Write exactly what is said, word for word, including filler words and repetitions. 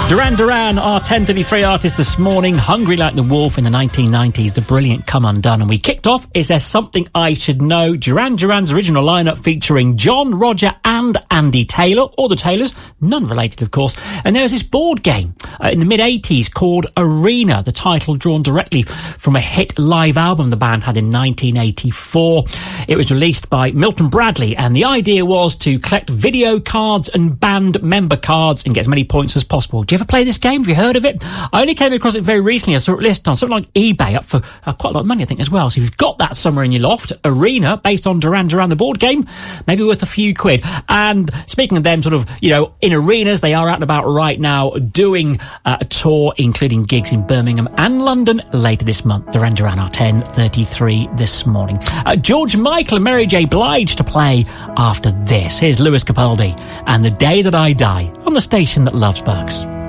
Duran Duran, our ten thirty-three artist this morning, Hungry Like the Wolf in the nineteen nineties, the brilliant Come Undone. And we kicked off, Is There Something I Should Know? Duran Duran's original lineup featuring John, Roger and Andy Taylor, or the Taylors, none related of course. And there was this board game uh, in the mid-eighties called Arena, the title drawn directly from a hit live album the band had in nineteen eighty-four. It was released by Milton Bradley, and the idea was to collect video cards and band member cards and get as many points as possible. Do you ever play this game? Have you heard of it? I only came across it very recently. I saw it listed on something like eBay up for uh, quite a lot of money, I think, as well. So if you've got that somewhere in your loft, Arena, based on Duran Duran the board game, maybe worth a few quid. And speaking of them sort of, you know, in arenas, they are out and about right now doing uh, a tour, including gigs in Birmingham and London later this month. Duran Duran are ten thirty-three this morning. Uh, George Michael and Mary J. Blige to play after this. Here's Lewis Capaldi and The Day That I Die on the station that loves Bucks.